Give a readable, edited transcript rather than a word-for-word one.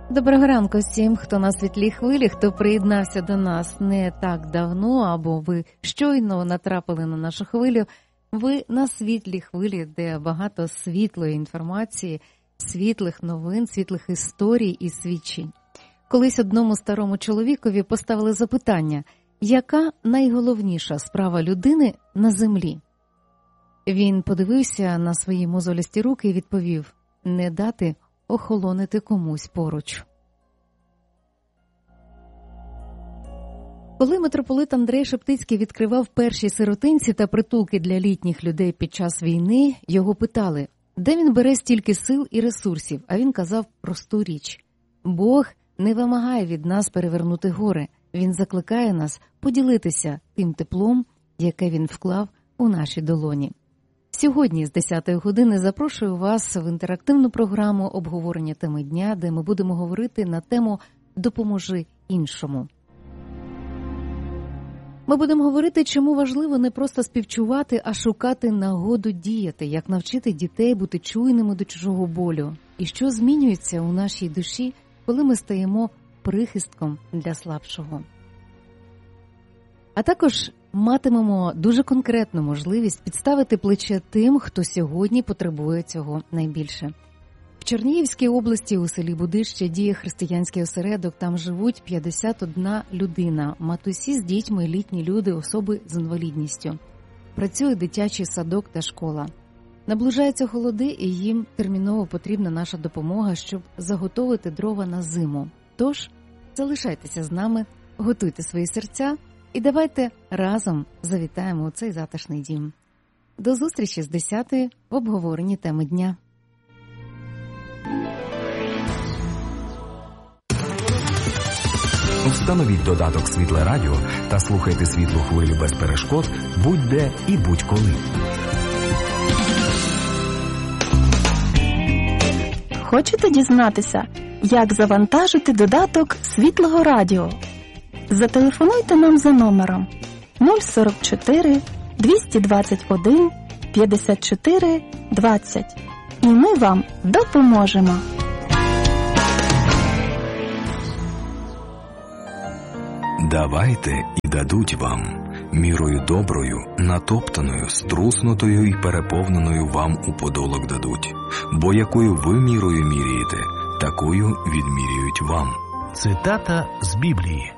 Доброго ранку всім, хто на світлій хвилі, хто приєднався до нас не так давно, або ви щойно натрапили на нашу хвилю. Ви на світлій хвилі, де багато світлої інформації, світлих новин, світлих історій і свідчень. Колись одному старому чоловікові поставили запитання, яка найголовніша справа людини на землі? Він подивився на свої мозолісті руки і відповів: не дати охолонити комусь поруч. Коли митрополит Андрей Шептицький відкривав перші сиротинці та притулки для літніх людей під час війни, його питали, де він бере стільки сил і ресурсів, а він казав просту річ. Бог не вимагає від нас перевернути гори, він закликає нас поділитися тим теплом, яке він вклав у наші долоні. Сьогодні з 10-ї години запрошую вас в інтерактивну програму обговорення теми дня, де ми будемо говорити на тему «Допоможи іншому». Ми будемо говорити, чому важливо не просто співчувати, а шукати нагоду діяти, як навчити дітей бути чуйними до чужого болю, і що змінюється у нашій душі, коли ми стаємо прихистком для слабшого. А також матимемо дуже конкретну можливість підставити плече тим, хто сьогодні потребує цього найбільше. В Чернігівській області у селі Будище діє християнський осередок, там живуть 51 людина, матусі з дітьми, літні люди, особи з інвалідністю. Працює дитячий садок та школа. Наближаються холоди, і їм терміново потрібна наша допомога, щоб заготовити дрова на зиму. Тож, залишайтеся з нами, готуйте свої серця і давайте разом завітаємо у цей затишний дім. До зустрічі з 10-ї в обговоренні теми дня. Встановіть додаток «Світле радіо» та слухайте світлу хвилю без перешкод будь-де і будь-коли. Хочете дізнатися, як завантажити додаток «Світлого радіо»? Зателефонуйте нам за номером 044 221 54 20 і ми вам допоможемо. Давайте і дадуть вам, мірою доброю, натоптаною, струснутою і переповненою вам у подолок дадуть. Бо якою ви мірою міряєте, такою відміряють вам. Цитата з Біблії.